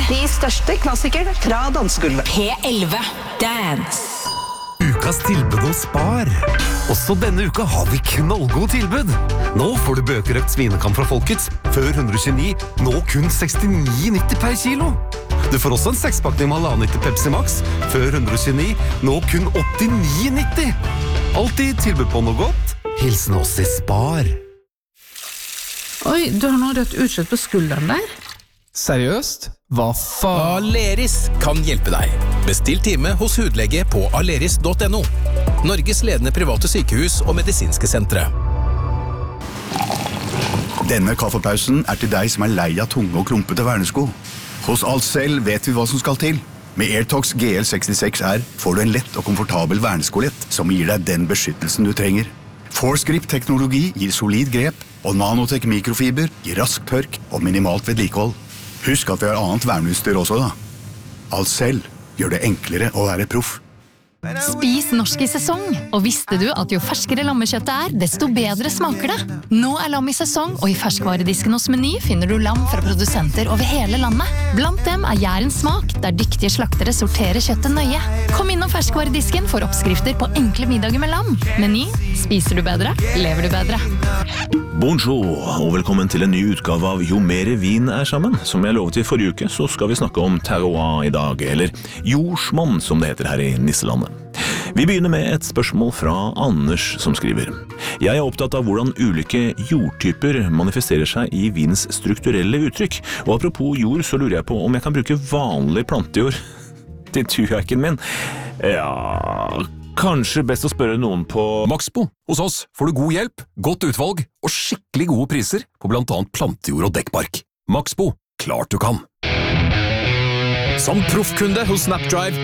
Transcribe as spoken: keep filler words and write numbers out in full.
De største klassikere fra dansegulvet. P elleve Dance. Ukas tilbud hos Spar. Også denne uka har vi knallgod tilbud. Nå får du bøkerøkt svinekam fra Folkets, før hundre og tjueni, nå kun sekstini nitti per kilo. Du får også en sekspakning med halvannen liter Pepsi Max, før hundre og tjueni, nå kun åttini nitti. Alltid tilbud på noe godt. Hilsen oss i Spar. Oi, du har noe rødt utslett på skulderen der. Seriøst? Hva faen? Aleris kan hjelpe deg. Bestill time hos hudlege på aleris punktum no. Norges ledende private sykehus og medisinske sentre. Denne kaffepausen er til deg som er lei av tunge og klumpete vernesko. Hos Alcel vet vi hva som skal til. Med AirTox G L sekstiseks R får du en lett og komfortabel verneskolett som gir deg den beskyttelsen du trenger. ForceGrip-teknologi gir solid grep, og Nanotech mikrofiber gir rask tørk og minimalt vedlikehold. Husk at vi har annet verneutstyr også da. Alcel gjør det enklere å være proff. Spis norsk i sesong, og visste du at jo ferskere lammekjøttet er, desto bedre smaker det. Nå er lam i sesong, og i ferskvaredisken hos Meny finner du lam fra produsenter over hele landet. Blant dem er Jærens smak, der dyktige slaktere sorterer kjøttet nøye. Kom innom ferskvaredisken for oppskrifter på enkle middager med lam. Meny, spiser du bedre, lever du bedre. Bonjour, og velkommen til en ny utgave av Jo mere vin er sammen. Som jeg lovet i forrige uke, så skal vi snakke om terroir i dag, eller jordsmonn som det heter her i Nisselandet. Vi begynner med et spørsmål fra Anders som skriver. Jeg er opptatt av hvordan ulike jordtyper manifesterer seg i vins strukturelle uttrykk. Og apropos jord, så lurer jeg på om jeg kan bruke vanlig plantejord til turjakken min. Ja, kanskje best å spørre noen på Maxbo. Hos oss får du god hjelp, godt utvalg og skikkelig gode priser på blant annet plantejord og dekkbark. Maxbo, klart du kan. Som proffkunde hos Snapdrive